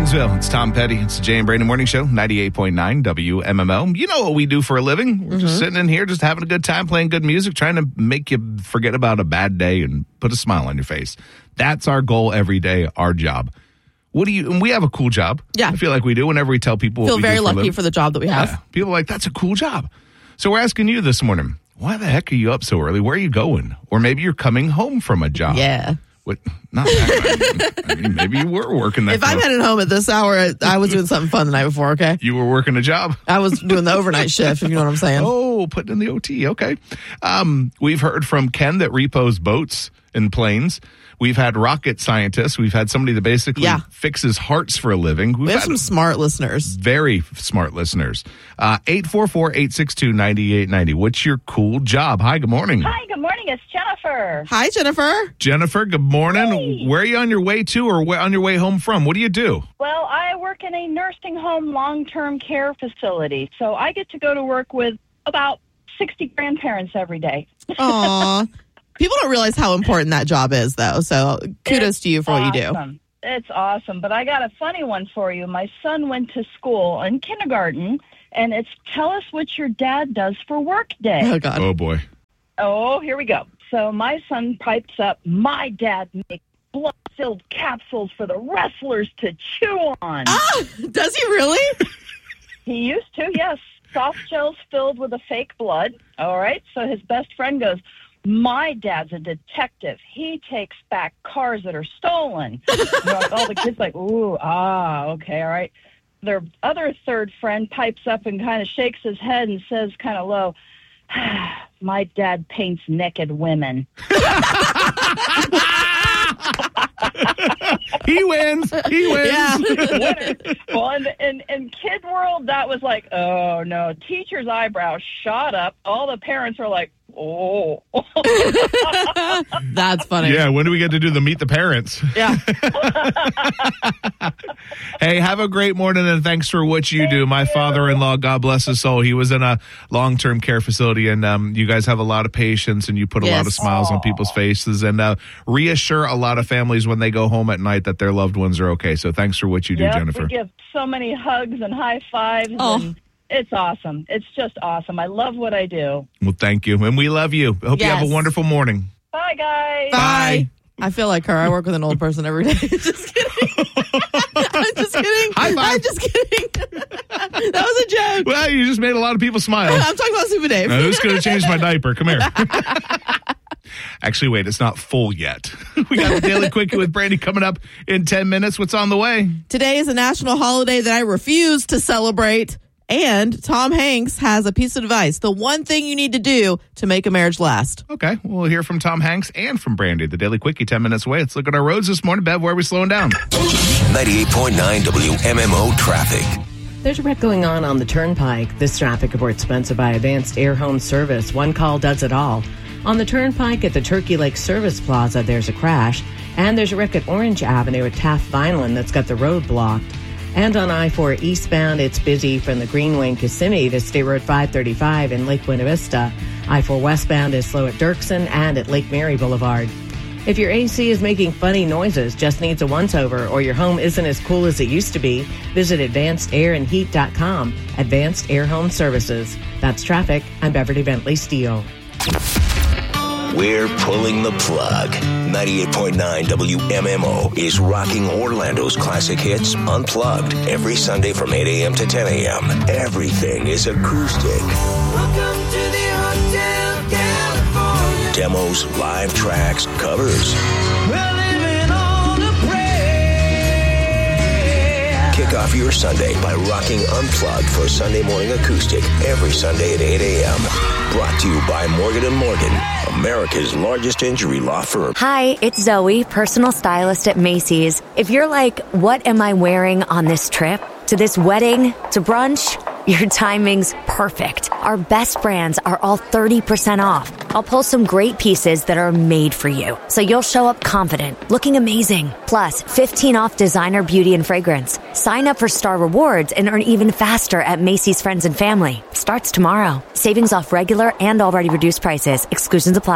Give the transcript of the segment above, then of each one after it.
Zanesville. It's Tom Petty. It's the Jay and Brandon Morning Show, 98.9 WMMO. You know what we do for a living. We're just sitting in here, just having a good time, playing good music, trying to make you forget about a bad day and put a smile on your face. That's our goal every day, our job. And we have a cool job. Yeah. I feel like we do whenever we tell people Feel what we very do lucky for the job that we have. Yeah. People are like, that's a cool job. So we're asking you this morning, why the heck are you up so early? Where are you going? Or maybe you're coming home from a job. Yeah. What? Not that. I mean, maybe you were working that. If I'm headed home at this hour, I was doing something fun the night before, okay? You were working a job? I was doing the overnight shift, if you know what I'm saying. Oh, putting in the OT. Okay. We've heard from Ken that repos boats and planes. We've had rocket scientists. We've had somebody that basically fixes hearts for a living. We have some smart listeners. Very smart listeners. 844-862-9890. What's your cool job? Hi, good morning. Hi, good morning. It's Jennifer. Hi, Jennifer. Jennifer, good morning. Hey. Where are you on your way to or on your way home from? What do you do? Well, I work in a nursing home long-term care facility, so I get to go to work with about 60 grandparents every day. Aw. People don't realize how important that job is, though, so kudos to you for what you do. It's awesome, but I got a funny one for you. My son went to school in kindergarten, and it's tell us what your dad does for work day. Oh, God. Oh, boy. Oh, here we go. So my son pipes up, my dad makes blood-filled capsules for the wrestlers to chew on. Ah, does he really? He used to, yes. Soft gels filled with a fake blood. All right, so his best friend goes, my dad's a detective. He takes back cars that are stolen. All the kids like, ooh, okay, all right. Their other third friend pipes up and kind of shakes his head and says kind of low, my dad paints naked women. He wins. He wins. Yeah. Well, in kid world, that was like, oh, no. Teacher's eyebrows shot up. All the parents were like, oh. That's funny. Yeah, when do we get to do the Meet the Parents? Yeah. Hey, have a great morning, and thanks for what you do. My father-in-law, God bless his soul, he was in a long-term care facility, and you guys have a lot of patience, and you put a lot of smiles on people's faces, and reassure a lot of families when they go home at night that their loved ones are okay. So thanks for what you do, Jennifer. We give so many hugs and high fives, and it's awesome. It's just awesome. I love what I do. Well, thank you, and we love you. I hope you have a wonderful morning. Bye, guys. Bye. I feel like her. I work with an old person every day. Just kidding. I'm just kidding. High five. I'm just kidding. That was a joke. Well, you just made a lot of people smile. I'm talking about Super Dave. Now, who's going to change my diaper? Come here. Actually, wait, it's not full yet. We got the Daily Quickie with Brandy coming up in 10 minutes. What's on the way? Today is a national holiday that I refuse to celebrate. And Tom Hanks has a piece of advice. The one thing you need to do to make a marriage last. Okay, we'll hear from Tom Hanks and from Brandy. The Daily Quickie, 10 minutes away. Let's look at our roads this morning. Bev, where are we slowing down? 98.9 WMMO traffic. There's a wreck going on the Turnpike. This traffic report sponsored by Advanced Air Home Service. One call does it all. On the Turnpike at the Turkey Lake Service Plaza, there's a crash. And there's a wreck at Orange Avenue at Taft Vineland that's got the road blocked. And on I-4 eastbound, it's busy from the Greenway in Kissimmee to State Road 535 in Lake Buena Vista. I-4 westbound is slow at Dirksen and at Lake Mary Boulevard. If your AC is making funny noises, just needs a once-over, or your home isn't as cool as it used to be, visit AdvancedAirAndHeat.com. Advanced Air Home Services. That's traffic. I'm Beverly Bentley Steele. We're pulling the plug. 98.9 WMMO is rocking Orlando's classic hits unplugged every Sunday from 8 a.m. to 10 a.m. Everything is acoustic. Welcome to the Hotel California. Demos, live tracks, covers. We're living on a prayer. Kick off your Sunday by rocking Unplugged for Sunday morning acoustic every Sunday at 8 a.m. Brought to you by Morgan & Morgan, America's largest injury law firm. Hi, it's Zoe, personal stylist at Macy's. If you're like, what am I wearing on this trip? To this wedding? To brunch? Your timing's perfect. Our best brands are all 30% off. I'll pull some great pieces that are made for you, so you'll show up confident, looking amazing. Plus, 15 off designer beauty and fragrance. Sign up for Star Rewards and earn even faster at Macy's Friends and Family. Starts tomorrow. Savings off regular and already reduced prices. Exclusions apply.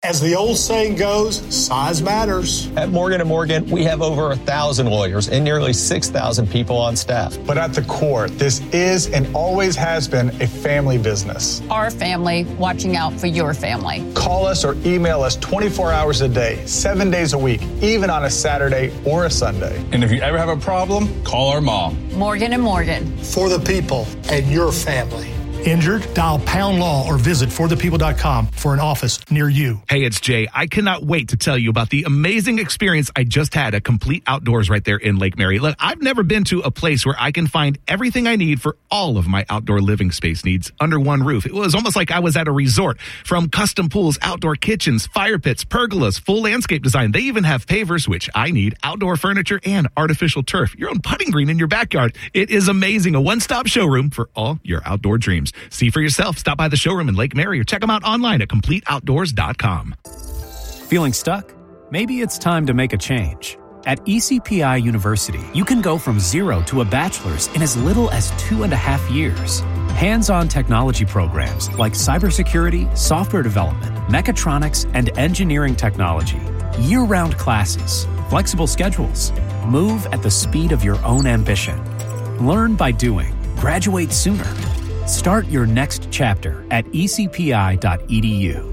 As the old saying goes, size matters. At Morgan & Morgan, we have over 1,000 lawyers and nearly 6,000 people on staff. But at the core, this is and always has been a family business. Our family watching out for your family. Call us or email us 24 hours a day, 7 days a week, even on a Saturday or a Sunday. And if you ever have a problem, call our mom. Morgan & Morgan. For the people and your family. Injured? Dial Pound Law or visit forthepeople.com for an office near you. Hey, it's Jay. I cannot wait to tell you about the amazing experience I just had at Complete Outdoors right there in Lake Mary. Look, I've never been to a place where I can find everything I need for all of my outdoor living space needs under one roof. It was almost like I was at a resort. From custom pools, outdoor kitchens, fire pits, pergolas, full landscape design. They even have pavers, which I need, outdoor furniture, and artificial turf. Your own putting green in your backyard. It is amazing. A one-stop showroom for all your outdoor dreams. See for yourself. Stop by the showroom in Lake Mary or check them out online at CompleteOutdoors.com. Feeling stuck? Maybe it's time to make a change. At ECPI University, you can go from 0 to a bachelor's in as little as 2.5 years. Hands-on technology programs like cybersecurity, software development, mechatronics, and engineering technology. Year-round classes, flexible schedules. Move at the speed of your own ambition. Learn by doing. Graduate sooner. Start your next chapter at ecpi.edu.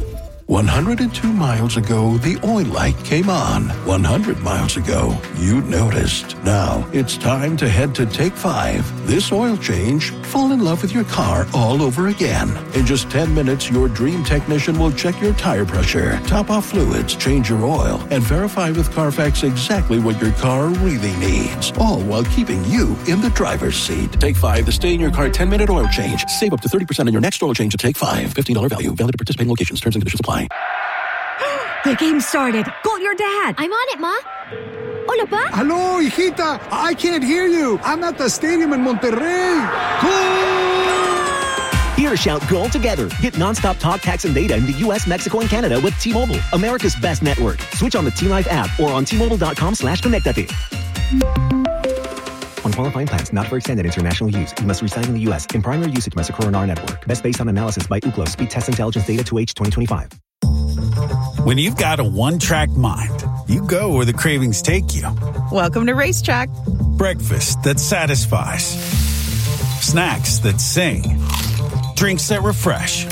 102 miles ago, the oil light came on. 100 miles ago, you noticed. Now, it's time to head to Take 5. This oil change, fall in love with your car all over again. In just 10 minutes, your dream technician will check your tire pressure, top off fluids, change your oil, and verify with Carfax exactly what your car really needs. All while keeping you in the driver's seat. Take 5, the stay in your car 10-minute oil change. Save up to 30% on your next oil change at Take 5. $15 value. Valid at participating locations. Terms and conditions apply. The game started. Call your dad. I'm on it, Ma. Hola, Pa. Hello, hijita. I can't hear you. I'm at the stadium in Monterrey. Goal! Here, shout goal together. Get nonstop talk, text, and data in the U.S., Mexico, and Canada with T-Mobile, America's best network. Switch on the T-Life app or on T-Mobile.com/connectate. On qualifying plans not for extended international use, you must reside in the U.S. In primary usage must occur on our network. Best based on analysis by Ookla Speed Test Intelligence Data 2H 2025. When you've got a one-track mind, you go where the cravings take you. Welcome to Racetrack. Breakfast that satisfies. Snacks that sing. Drinks that refresh.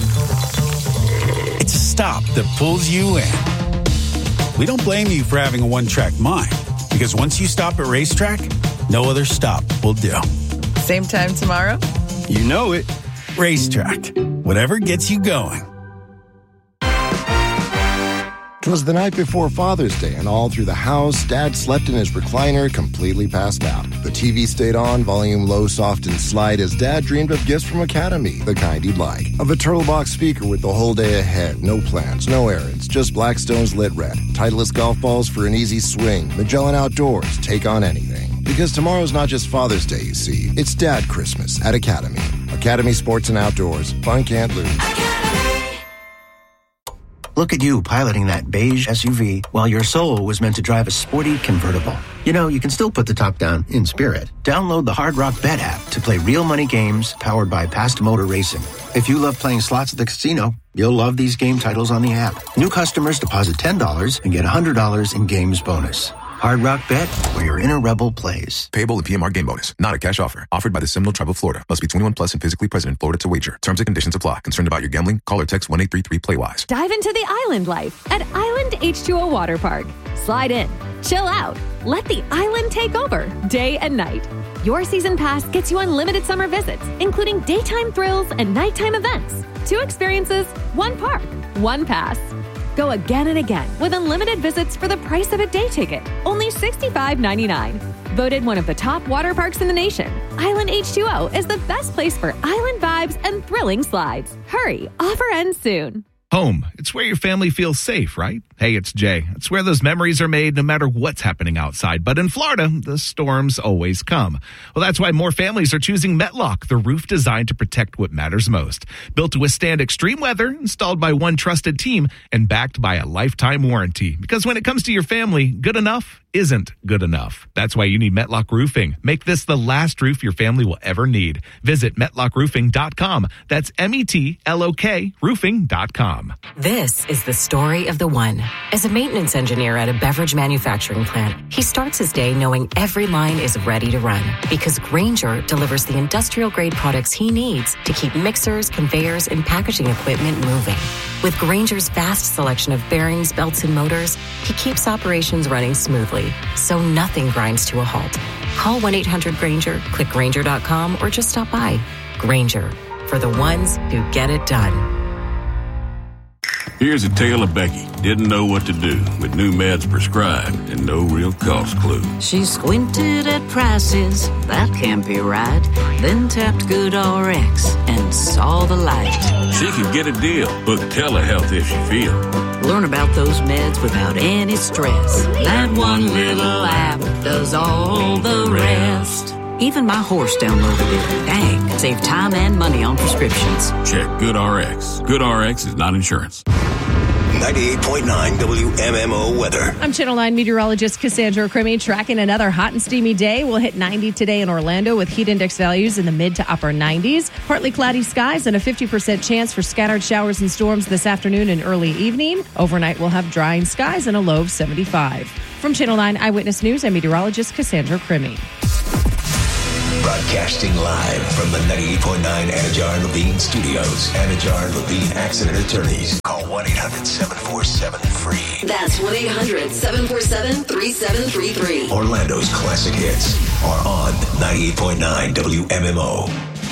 It's a stop that pulls you in. We don't blame you for having a one-track mind, because once you stop at Racetrack, no other stop will do. Same time tomorrow? You know it. Racetrack. Whatever gets you going. It was the night before Father's Day, and all through the house, Dad slept in his recliner, completely passed out. The TV stayed on, volume low, soft, and slight, as Dad dreamed of gifts from Academy, the kind he'd like. Of a Turtlebox speaker with the whole day ahead, no plans, no errands, just Blackstone's lit red. Titleist golf balls for an easy swing. Magellan Outdoors, take on anything. Because tomorrow's not just Father's Day, you see. It's Dad Christmas at Academy. Academy Sports and Outdoors. Fun can't lose. Look at you piloting that beige SUV while your soul was meant to drive a sporty convertible. You know, you can still put the top down in spirit. Download the Hard Rock Bet app to play real money games powered by Past Motor Racing. If you love playing slots at the casino, you'll love these game titles on the app. New customers deposit $10 and get $100 in games bonus. Hard Rock Bet, where your inner rebel plays. Payable in PMR game bonus. Not a cash offer. Offered by the Seminole Tribe of Florida. Must be 21 plus and physically present in Florida to wager. Terms and conditions apply. Concerned about your gambling? Call or text 1-833-PLAY-WISE. Dive into the island life at Island H2O Water Park. Slide in. Chill out. Let the island take over, day and night. Your season pass gets you unlimited summer visits, including daytime thrills and nighttime events. 2 experiences, 1 park, 1 pass. Go again and again with unlimited visits for the price of a day ticket, only $65.99. Voted one of the top water parks in the nation, Island H2O is the best place for island vibes and thrilling slides. Hurry, offer ends soon. Home. It's where your family feels safe, right? Hey, it's Jay. It's where those memories are made no matter what's happening outside. But in Florida, the storms always come. Well, that's why more families are choosing Metlock, the roof designed to protect what matters most. Built to withstand extreme weather, installed by one trusted team, and backed by a lifetime warranty. Because when it comes to your family, good enough isn't good enough. That's why you need Metlock Roofing. Make this the last roof your family will ever need. Visit MetlockRoofing.com. That's METLOK roofing.com. This is the story of the one. As a maintenance engineer at a beverage manufacturing plant, he starts his day knowing every line is ready to run because Grainger delivers the industrial-grade products he needs to keep mixers, conveyors, and packaging equipment moving. With Grainger's vast selection of bearings, belts, and motors, he keeps operations running smoothly, so nothing grinds to a halt. Call 1-800-GRAINGER, click Grainger.com, or just stop by. Grainger, for the ones who get it done. Here's a tale of Becky. Didn't know what to do with new meds prescribed and no real cost clue. She squinted at prices, that can't be right. Then tapped GoodRx and saw the light. She could get a deal. Book telehealth if you feel. Learn about those meds without any stress. That one little app does all the rest. Even my horse downloaded it. Dang, save time and money on prescriptions. Check GoodRx. GoodRx is not insurance. 98.9 WMMO weather. I'm Channel 9 meteorologist Cassandra Crimmy. Tracking another hot and steamy day. We'll hit 90 today in Orlando with heat index values in the mid to upper 90s. Partly cloudy skies and a 50% chance for scattered showers and storms this afternoon and early evening. Overnight, we'll have drying skies and a low of 75. From Channel 9 Eyewitness News, I'm meteorologist Cassandra Crimmy. Broadcasting live from the 98.9 Anajar Levine Studios. Anajar Levine Accident Attorneys. Call 1-800-747-FREE. That's 1-800-747-3733. Orlando's classic hits are on 98.9 WMMO.